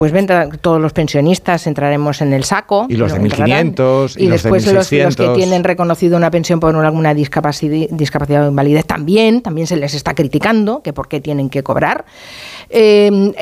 Pues todos los pensionistas entraremos en el saco. Y los de 1.500, y los de después 1.600. los que tienen reconocido una pensión por alguna discapacidad o invalidez también se les está criticando que por qué tienen que cobrar.